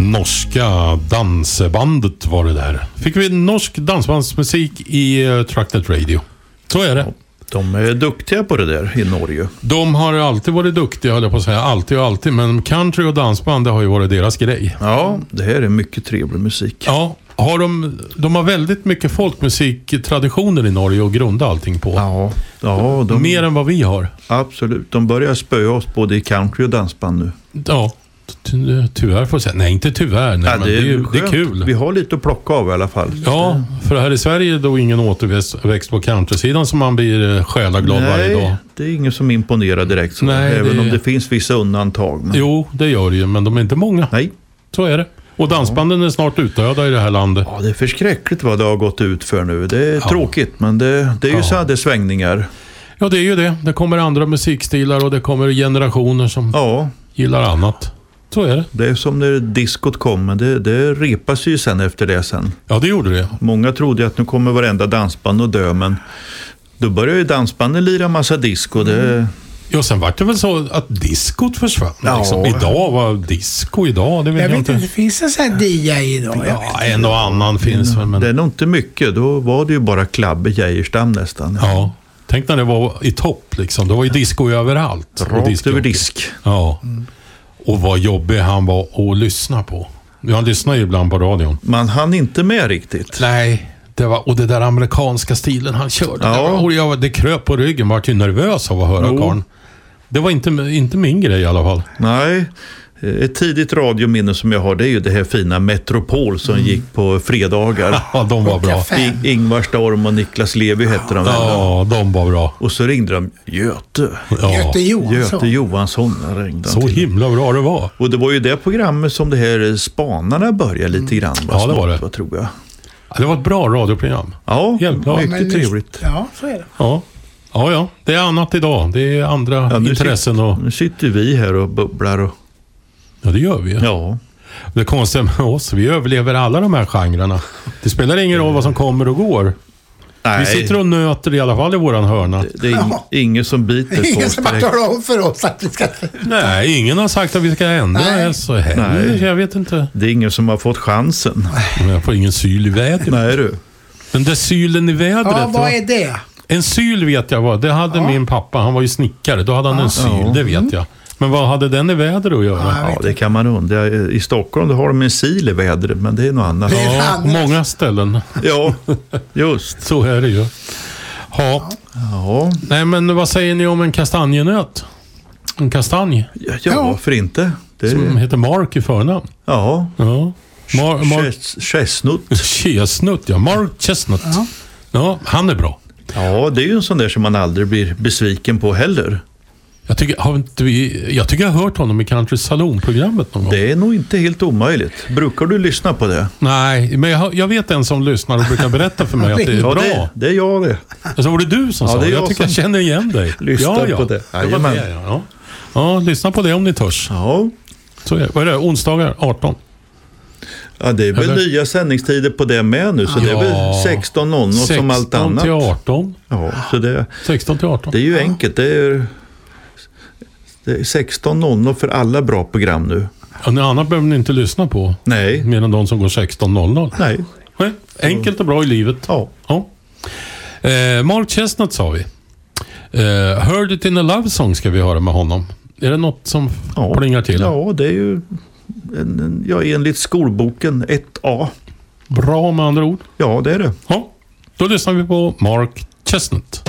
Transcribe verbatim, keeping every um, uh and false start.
norska dansbandet var det där. Fick vi norsk dansbandsmusik i uh, Trucknet Radio. Så är det. De är duktiga på det där i Norge. De har alltid varit duktiga, höll jag på att säga. Alltid och alltid. Men country och dansband, det har ju varit deras grej. Ja, det här är mycket trevlig musik. Ja, har de, de har väldigt mycket folkmusiktraditioner i Norge och grunda allting på. Ja, ja de, mer än vad vi har. Absolut. De börjar spöa oss både i country och dansband nu. Ja, tyvärr får jag säga. Nej, inte tyvärr. Nej, ja, men det, är, det, är, det är kul. Vi har lite att plocka av i alla fall. Ja, för här i Sverige är då ingen återväxt på countrysidan som man blir själaglad varje dag. Nej, det är ingen som imponerar direkt. Så. Nej, även det... om det finns vissa undantag. Men... Jo, det gör det ju, men de är inte många. Nej. Så är det. Och dansbanden är snart utdöda i det här landet. Ja, det är förskräckligt vad det har gått ut för nu. Det är ja. tråkigt, men det, det är ju ja. så här det svängningar. Ja, det är ju det. Det kommer andra musikstilar och det kommer generationer som ja. gillar annat. Så är det. Det är som när diskot kom, men det, det repas ju sen efter det sen. Ja, det gjorde det. Många trodde att nu kommer varenda dansband att dö, men då började ju dansbanden lira massa disco. Det... Ja, sen var det väl så att diskot försvann. Ja. Liksom. Idag var disco idag. Det vet jag jag vet inte. inte, finns det så här D J idag? Ja, en och annan finns väl. Men... Det är nog inte mycket. Då var det ju bara Klabb i Geijerstam nästan. Ja. ja. Tänk när det var i topp liksom. Det var ju disco överallt. Rakt över disk. Ja. Mm. Och vad jobbig han var att lyssna på. Jag lyssnar ju ibland på radion. Man hann inte med riktigt. Nej, det var, och det där amerikanska stilen han körde. Ja. Det, var, och jag, det kröp på ryggen, var ju nervös av att höra jo. karln. Det var inte, inte min grej i alla fall. Nej, ett tidigt radiominne som jag har, det är ju det här fina Metropol som mm. gick på fredagar. Ja, de var bra. I, Ingvar Storm och Niklas Levi hette de. Ja, de var bra. Och så ringde de Göte. Ja. Göte Johansson. Göte Johansson ringde så himla bra det var. Och det var ju det programmet som det här Spanarna började lite grann. Ja, det var det. Vad tror jag. Ja, det var ett bra radioprogram. Ja, helt klart. Mycket men, trevligt. Ja, så är det. Ja. Ja, ja. Det är annat idag. Det är andra ja, intressen. Sitter, och... Nu sitter vi här och bubblar. Och... Ja, det gör vi. Ja. Det konstiga med oss, vi överlever alla de här genrerna. Det spelar ingen roll vad som kommer och går. Nej. Vi sitter och nöter i alla fall i våran hörna. Det, det är ing, ingen som biter på oss. Ingen som har talat om för oss att vi ska... Nej, ingen har sagt att vi ska ändra. Nej. Så här. Nej. Jag vet inte. Det är ingen som har fått chansen. Men jag får ingen syl i vädret. Nej, du. Den där sylen i vädret. Ja, vad är det? En syl vet jag vad. Det hade ja. min pappa. Han var ju snickare. Då hade han ja. en syl, ja. det vet jag. Men vad hade den i väder att göra? Ja, ja det kan man undra. I Stockholm då har de en sil i vädret, men det är något annat. Ja, många ställen. Ja, just. Så är det ju. Ja. ja. Nej, men vad säger ni om en kastanjenöt? En kastanj? Ja, ja varför inte? Det... Som heter Mark i förnamn. Ja. Ja. Mar- Mar- Chestnut. Chestnut, ja. Mark Chestnut. Ja. ja, han är bra. Ja, det är ju en sån där som man aldrig blir besviken på heller. Jag tycker, har inte vi, jag tycker jag har hört honom i Country Salon-programmet någon gång. Det är nog inte helt omöjligt. Brukar du lyssna på det? Nej, men jag, jag vet en som lyssnar och brukar berätta för mig att det är ja, bra. Det, det är jag det. Alltså var det du som ja, sa det? Jag, jag tycker jag känner igen dig. Lyssna ja, ja. på det. det, var det ja. Ja. ja, lyssna på det om ni törs. Ja. Så är det. Vad är det? Onsdagar arton? Ja, det är väl Eller? nya sändningstider på det med nu. Så ja. det är väl sexton noll noll som allt annat. sexton till arton. Ja, så det, sexton till arton. Det är ju ja. enkelt. Det är, det är sexton noll noll för alla bra program nu. Ja, något annat behöver ni inte lyssna på. Nej. Medan de som går sexton noll noll. Nej. Nej. Enkelt och bra i livet. Ja. ja. Eh, Mark Chestnut sa vi. Eh, Heard It in a Love Song ska vi höra med honom. Är det något som ja. plingar till? Ja, det är ju en, en, ja, enligt skolboken ett A. Bra med andra ord. Ja, det är det. Ja. Då lyssnar vi på Mark Chestnut.